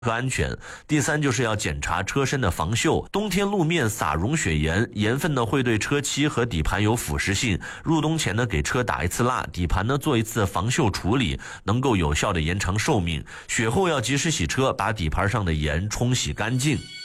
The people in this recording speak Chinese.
和安全。第3就是要检查车身的防锈，冬天路面撒溶雪盐，盐分呢会对车漆和底盘有腐蚀性，入冬前呢给车打一次蜡，底盘呢做一次防锈处理，能够有效的延长寿命。雪后要及时洗车，把底盘上的盐冲洗干净。